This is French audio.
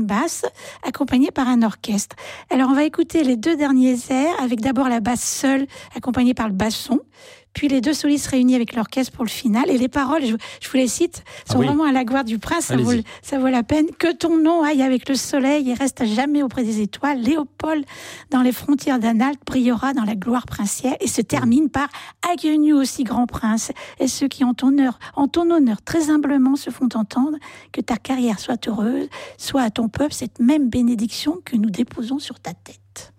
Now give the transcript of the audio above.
ligne basse, accompagnée par un orchestre. Alors, on va écouter les 2 derniers airs, avec d'abord la basse seule, accompagnée par le basson, puis les 2 solistes réunis avec l'orchestre pour le final. Et les paroles, je vous les cite, sont vraiment à la gloire du prince, ça vaut la peine. Que ton nom aille avec le soleil et reste à jamais auprès des étoiles. Léopold, dans les frontières d'Anhalt, brillera dans la gloire princière. Et se termine par Aguenu aussi grand prince. Et ceux qui en ton honneur très humblement se font entendre, que ta carrière soit heureuse, soit à ton peuple cette même bénédiction que nous déposons sur ta tête.